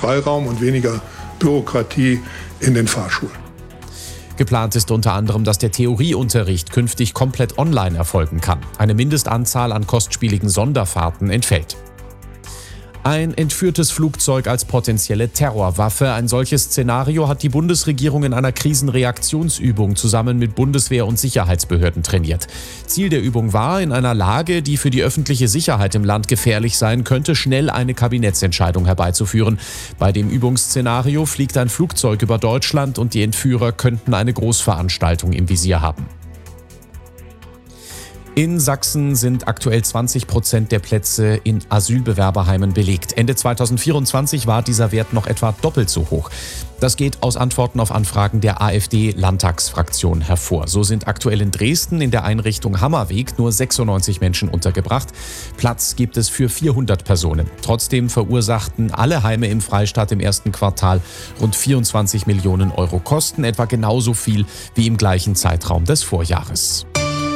Freiraum und weniger Bürokratie in den Fahrschulen. Geplant ist unter anderem, dass der Theorieunterricht künftig komplett online erfolgen kann. Eine Mindestanzahl an kostspieligen Sonderfahrten entfällt. Ein entführtes Flugzeug als potenzielle Terrorwaffe. Ein solches Szenario hat die Bundesregierung in einer Krisenreaktionsübung zusammen mit Bundeswehr und Sicherheitsbehörden trainiert. Ziel der Übung war, in einer Lage, die für die öffentliche Sicherheit im Land gefährlich sein könnte, schnell eine Kabinettsentscheidung herbeizuführen. Bei dem Übungsszenario fliegt ein Flugzeug über Deutschland und die Entführer könnten eine Großveranstaltung im Visier haben. In Sachsen sind aktuell 20% der Plätze in Asylbewerberheimen belegt. Ende 2024 war dieser Wert noch etwa doppelt so hoch. Das geht aus Antworten auf Anfragen der AfD-Landtagsfraktion hervor. So sind aktuell in Dresden in der Einrichtung Hammerweg nur 96 Menschen untergebracht. Platz gibt es für 400 Personen. Trotzdem verursachten alle Heime im Freistaat im ersten Quartal rund 24 Millionen Euro Kosten, etwa genauso viel wie im gleichen Zeitraum des Vorjahres.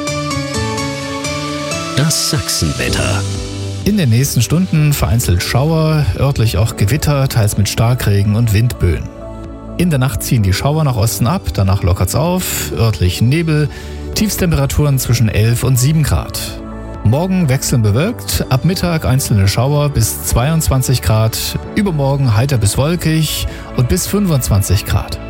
Das Sachsenwetter. In den nächsten Stunden vereinzelt Schauer, örtlich auch Gewitter, teils mit Starkregen und Windböen. In der Nacht ziehen die Schauer nach Osten ab, danach lockert's auf, örtlich Nebel, Tiefstemperaturen zwischen 11 und 7 Grad. Morgen wechselnd bewölkt, ab Mittag einzelne Schauer bis 22 Grad, übermorgen heiter bis wolkig und bis 25 Grad.